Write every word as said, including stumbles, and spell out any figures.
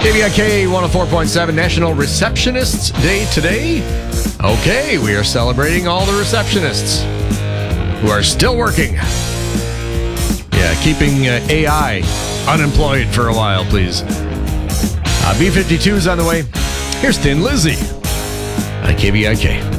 K V I K one oh four point seven National Receptionists Day today. Okay, we are celebrating all the receptionists who are still working. Yeah, keeping uh, A I unemployed for a while, please. Uh, B fifty-two is on the way. Here's Thin Lizzy on K V I K.